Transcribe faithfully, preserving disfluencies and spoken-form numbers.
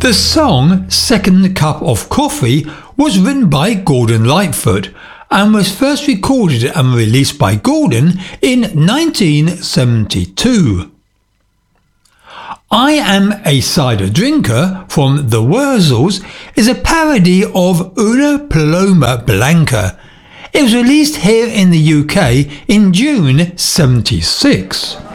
The song Second Cup of Coffee was written by Gordon Lightfoot and was first recorded and released by Gordon in nineteen seventy-two. I Am a Cider Drinker from The Wurzels is a parody of Una Paloma Blanca. It was released here in the U K in June seventy-six.